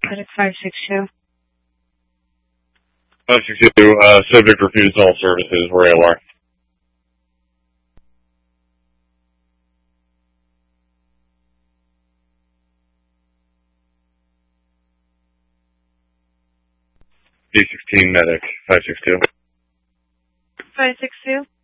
Medic 562. 562, subject refused all services. Where AOR? D16 medic 562. 562.